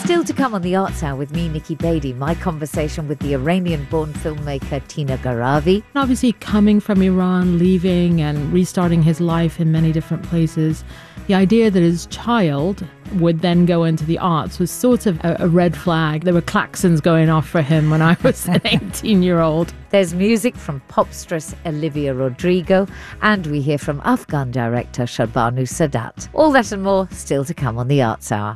Still to come on the Arts Hour with me, Nikki Bedi, my conversation with the Iranian-born filmmaker Tina Gharavi. And obviously coming from Iran, leaving and restarting his life in many different places, the idea that his child would then go into the arts was sort of a red flag. There were klaxons going off for him when I was an 18-year-old. There's music from popstress Olivia Rodrigo, and we hear from Afghan director Shahbanu Sadat. All that and more still to come on the Arts Hour.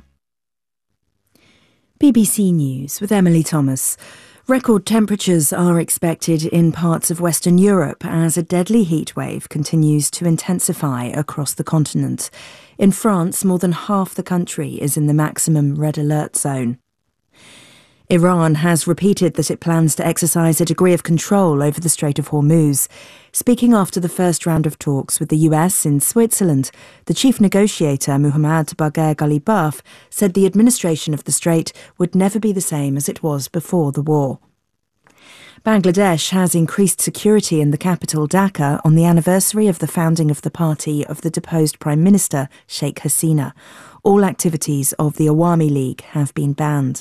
BBC News with Emily Thomas. Record temperatures are expected in parts of Western Europe as a deadly heatwave continues to intensify across the continent. In France, more than half the country is in the maximum red alert zone. Iran has repeated that it plans to exercise a degree of control over the Strait of Hormuz. Speaking after the first round of talks with the US in Switzerland, the chief negotiator Mohammad Bagher Ghalibaf said the administration of the strait would never be the same as it was before the war. Bangladesh has increased security in the capital Dhaka on the anniversary of the founding of the party of the deposed Prime Minister Sheikh Hasina. All activities of the Awami League have been banned.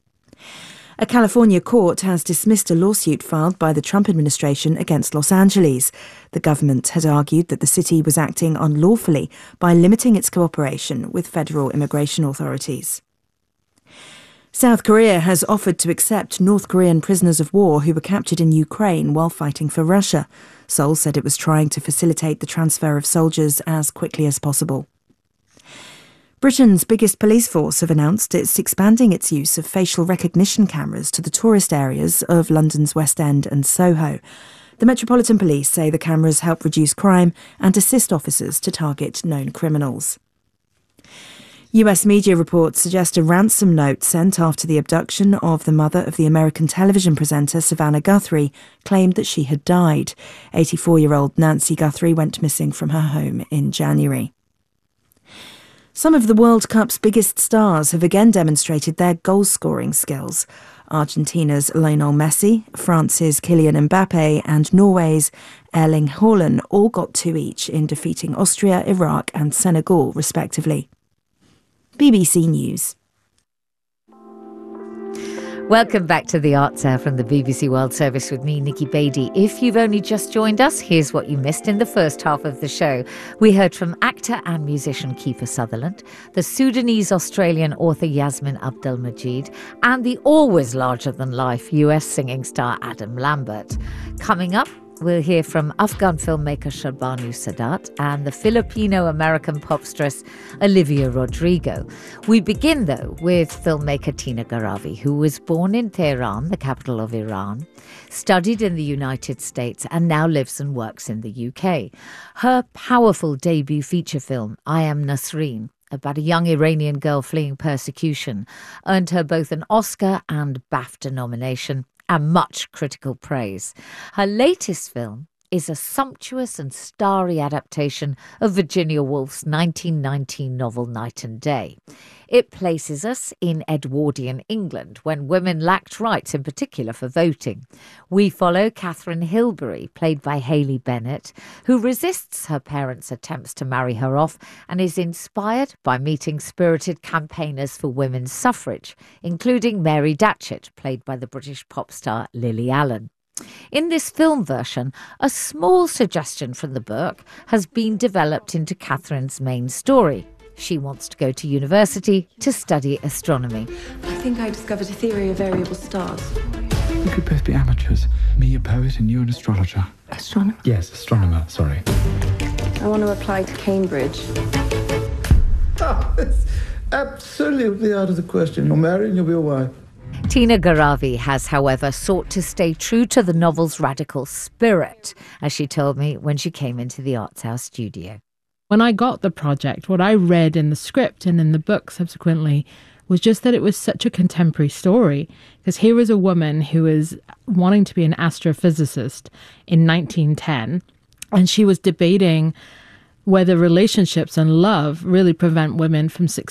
A California court has dismissed a lawsuit filed by the Trump administration against Los Angeles. The government had argued that the city was acting unlawfully by limiting its cooperation with federal immigration authorities. South Korea has offered to accept North Korean prisoners of war who were captured in Ukraine while fighting for Russia. Seoul said it was trying to facilitate the transfer of soldiers as quickly as possible. Britain's biggest police force have announced it's expanding its use of facial recognition cameras to the tourist areas of London's West End and Soho. The Metropolitan Police say the cameras help reduce crime and assist officers to target known criminals. US media reports suggest a ransom note sent after the abduction of the mother of the American television presenter Savannah Guthrie claimed that she had died. 84-year-old Nancy Guthrie went missing from her home in January. Some of the World Cup's biggest stars have again demonstrated their goal-scoring skills. Argentina's Lionel Messi, France's Kylian Mbappe and Norway's Erling Haaland all got 2 each in defeating Austria, Iraq and Senegal, respectively. BBC News. Welcome back to the Arts Hour from the BBC World Service with me, Nikki Bedi. If you've only just joined us, here's what you missed in the first half of the show. We heard from actor and musician Kiefer Sutherland, the Sudanese-Australian author Yasmin Abdel-Majid, and the always larger-than-life US singing star Adam Lambert. Coming up, we'll hear from Afghan filmmaker Shahbanu Sadat and the Filipino-American popstress Olivia Rodrigo. We begin, though, with filmmaker Tina Gharavi, who was born in Tehran, the capital of Iran, studied in the United States, and now lives and works in the UK. Her powerful debut feature film, I Am Nasreen, about a young Iranian girl fleeing persecution, earned her both an Oscar and BAFTA nomination and much critical praise. Her latest film is a sumptuous and starry adaptation of Virginia Woolf's 1919 novel Night and Day. It places us in Edwardian England when women lacked rights, in particular for voting. We follow Catherine Hilbery, played by Hayley Bennett, who resists her parents' attempts to marry her off and is inspired by meeting spirited campaigners for women's suffrage, including Mary Datchet, played by the British pop star Lily Allen. In this film version, a small suggestion from the book has been developed into Catherine's main story. She wants to go to university to study astronomy. I think I discovered a theory of variable stars. We could both be amateurs. Me a poet and you an astrologer. Astronomer? Yes, astronomer, sorry. I want to apply to Cambridge. Oh, it's absolutely out of the question. You'll marry and you'll be a wife. Tina Gharavi has, however, sought to stay true to the novel's radical spirit, as she told me when she came into the Arts House studio. When I got the project, what I read in the script and in the book subsequently was just that it was such a contemporary story. Because here was a woman who is wanting to be an astrophysicist in 1910, and she was debating whether relationships and love really prevent women from succeeding